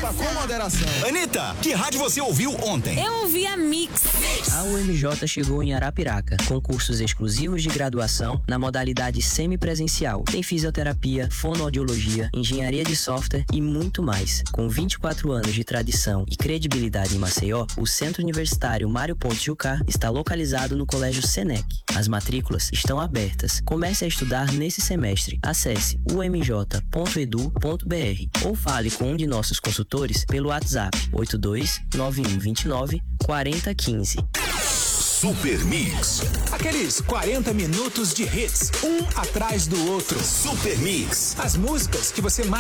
Beba com moderação. Anitta, que rádio você ouviu ontem? Eu ouvi a Mix. A UMJ chegou em Arapiraca, com cursos exclusivos de graduação na modalidade semipresencial. Tem fisioterapia, fonoaudiologia, engenharia de software e muito mais. Com 24 anos de tradição e credibilidade em Maceió, o Centro Universitário Mário Pontes Jucá está localizado no Colégio Senec. As matrículas estão abertas. Comece a estudar nesse semestre. Acesse umj.edu.br ou fale com um de nossos consultores pelo WhatsApp 8291294015. Super Mix. Aqueles 40 minutos de hits, um atrás do outro. Super Mix. As músicas que você mais